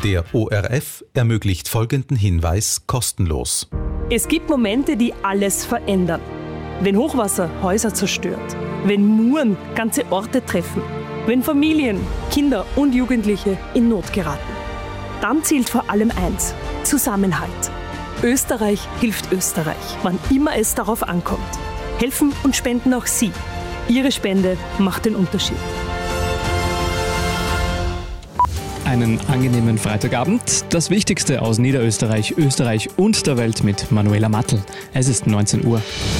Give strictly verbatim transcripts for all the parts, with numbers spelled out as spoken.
Der O R F ermöglicht folgenden Hinweis kostenlos. Es gibt Momente, die alles verändern. Wenn Hochwasser Häuser zerstört, wenn Muren ganze Orte treffen, wenn Familien, Kinder und Jugendliche in Not geraten. Dann zählt vor allem eins: Zusammenhalt. Österreich hilft Österreich, wann immer es darauf ankommt. Helfen und spenden auch Sie. Ihre Spende macht den Unterschied. Einen angenehmen Freitagabend. Das Wichtigste aus Niederösterreich, Österreich und der Welt mit Manuela Mattl. Es ist neunzehn Uhr.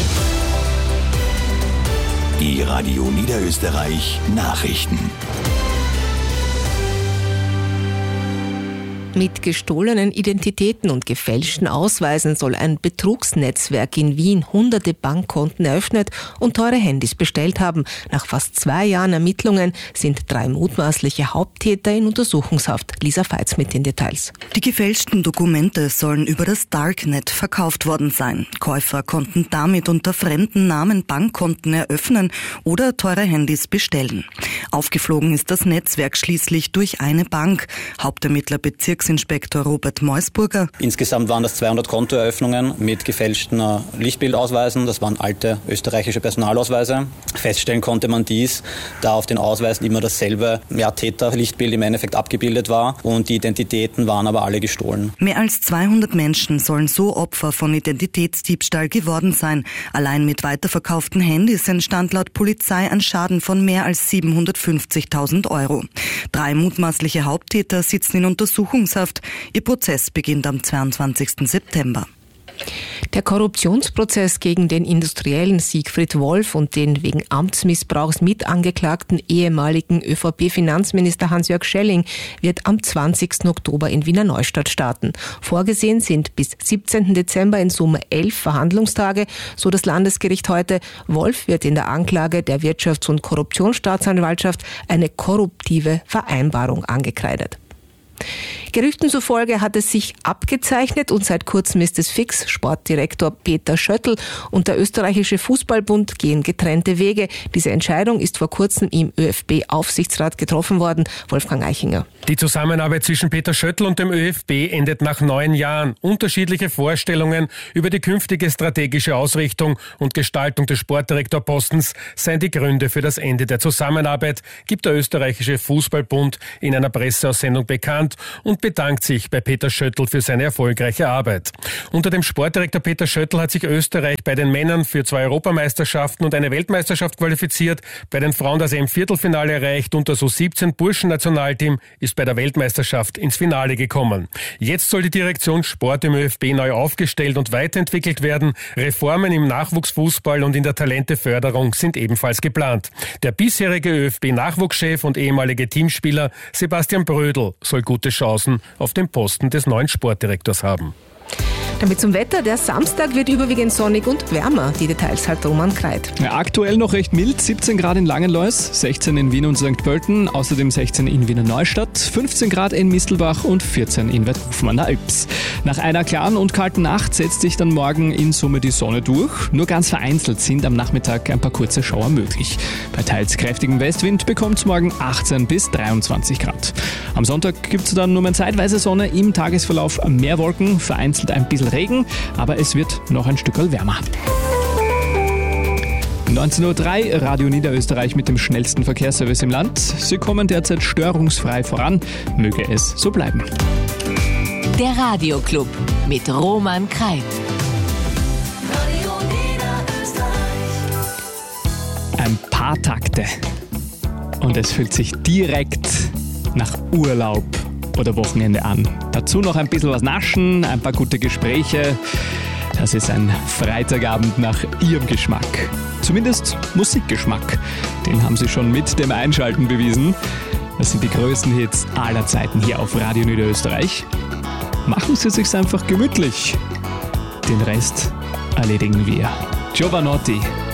Die Radio Niederösterreich Nachrichten. Mit gestohlenen Identitäten und gefälschten Ausweisen soll ein Betrugsnetzwerk in Wien hunderte Bankkonten eröffnet und teure Handys bestellt haben. Nach fast zwei Jahren Ermittlungen sind drei mutmaßliche Haupttäter in Untersuchungshaft. Lisa Feitz mit den Details. Die gefälschten Dokumente sollen über das Darknet verkauft worden sein. Käufer konnten damit unter fremden Namen Bankkonten eröffnen oder teure Handys bestellen. Aufgeflogen ist das Netzwerk schließlich durch eine Bank. Hauptermittler Bezirks Inspektor Robert Meusburger. Insgesamt waren das zweihundert Kontoeröffnungen mit gefälschten Lichtbildausweisen. Das waren alte österreichische Personalausweise. Feststellen konnte man dies, da auf den Ausweisen immer dasselbe ja, Täter-Lichtbild im Endeffekt abgebildet war und die Identitäten waren aber alle gestohlen. Mehr als zweihundert Menschen sollen so Opfer von Identitätsdiebstahl geworden sein. Allein mit weiterverkauften Handys entstand laut Polizei ein Schaden von mehr als siebenhundertfünfzigtausend Euro. Drei mutmaßliche Haupttäter sitzen in Untersuchungshaft. Ihr Prozess beginnt am zweiundzwanzigsten September. Der Korruptionsprozess gegen den Industriellen Siegfried Wolf und den wegen Amtsmissbrauchs mitangeklagten ehemaligen ÖVP-Finanzminister Hans-Jörg Schelling wird am zwanzigsten Oktober in Wiener Neustadt starten. Vorgesehen sind bis siebzehnten Dezember in Summe elf Verhandlungstage, so das Landesgericht heute. Wolf wird in der Anklage der Wirtschafts- und Korruptionsstaatsanwaltschaft eine korruptive Vereinbarung angekreidet. Gerüchten zufolge hat es sich abgezeichnet und seit kurzem ist es fix. Sportdirektor Peter Schöttl und der österreichische Fußballbund gehen getrennte Wege. Diese Entscheidung ist vor kurzem im ÖFB-Aufsichtsrat getroffen worden. Wolfgang Eichinger. Die Zusammenarbeit zwischen Peter Schöttl und dem ÖFB endet nach neun Jahren. Unterschiedliche Vorstellungen über die künftige strategische Ausrichtung und Gestaltung des Sportdirektorpostens seien die Gründe für das Ende der Zusammenarbeit, gibt der österreichische Fußballbund in einer Presseaussendung bekannt und bedankt sich bei Peter Schöttl für seine erfolgreiche Arbeit. Unter dem Sportdirektor Peter Schöttl hat sich Österreich bei den Männern für zwei Europameisterschaften und eine Weltmeisterschaft qualifiziert, bei den Frauen das E M-Viertelfinale erreicht und das U siebzehn Burschen-Nationalteam ist bei der Weltmeisterschaft ins Finale gekommen. Jetzt soll die Direktion Sport im ÖFB neu aufgestellt und weiterentwickelt werden. Reformen im Nachwuchsfußball und in der Talenteförderung sind ebenfalls geplant. Der bisherige ÖFB-Nachwuchschef und ehemalige Teamspieler Sebastian Brödel soll gute Chancen auf den Posten des neuen Sportdirektors haben. Damit zum Wetter. Der Samstag wird überwiegend sonnig und wärmer. Die Details hat Roman Kreit. Ja, aktuell noch recht mild. siebzehn Grad in Langenlois, sechzehn in Wien und Sankt Pölten, außerdem sechzehn in Wiener Neustadt, fünfzehn Grad in Mistelbach und vierzehn in Weidhofen an der Alps. Nach einer klaren und kalten Nacht setzt sich dann morgen in Summe die Sonne durch. Nur ganz vereinzelt sind am Nachmittag ein paar kurze Schauer möglich. Bei teils kräftigem Westwind bekommt es morgen achtzehn bis dreiundzwanzig Grad. Am Sonntag gibt es dann nur mehr zeitweise Sonne, im Tagesverlauf mehr Wolken, vereinzelt ein bisschen Regen, aber es wird noch ein Stückerl wärmer. neunzehn Uhr drei, Radio Niederösterreich mit dem schnellsten Verkehrsservice im Land. Sie kommen derzeit störungsfrei voran. Möge es so bleiben. Der Radioclub mit Roman Kreit. Ein paar Takte. Und es fühlt sich direkt nach Urlaub oder Wochenende an. Dazu noch ein bisschen was naschen, ein paar gute Gespräche. Das ist ein Freitagabend nach Ihrem Geschmack. Zumindest Musikgeschmack. Den haben Sie schon mit dem Einschalten bewiesen. Das sind die größten Hits aller Zeiten hier auf Radio Niederösterreich. Machen Sie es sich einfach gemütlich. Den Rest erledigen wir. Giovanotti.